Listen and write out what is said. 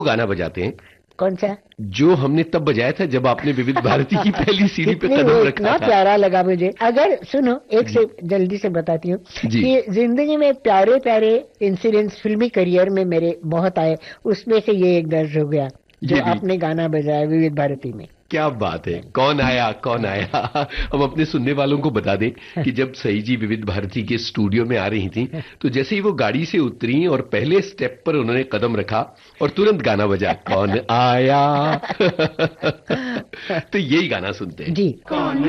गाना बजाते हैं कौन सा? जो हमने तब बजाया था जब आपने विविध भारती की पहली सीढ़ी पे कितनी वो कदम रखा इतना था। प्यारा लगा मुझे। अगर सुनो, एक जी से जल्दी से बताती हूँ जी कि जिंदगी में प्यारे प्यारे इंसिडेंट्स फिल्मी करियर में मेरे बहुत आए, उसमें से ये एक दर्ज हो गया जो ये भी। आपने गाना बजाया विविध भारती में। क्या बात है, कौन आया कौन आया। हम अपने सुनने वालों को बता दें कि जब सही जी विविध भारती के स्टूडियो में आ रही थी, तो जैसे ही वो गाड़ी से उतरी और पहले स्टेप पर उन्होंने कदम रखा और तुरंत गाना बजा, कौन आया। तो यही गाना सुनते हैं। जी। कौन